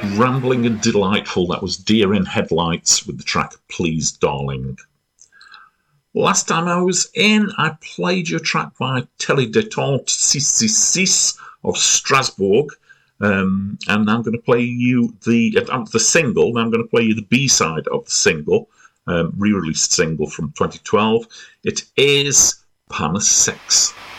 Rambling and delightful. That was Deer in Headlights with the track Please Darling. Last time I was in, I played your track by Tele Detente 666 of Strasbourg. And I'm going to play you the single. Now I'm going to play you the B-side of the single, re-released single from 2012. It is Panis 6.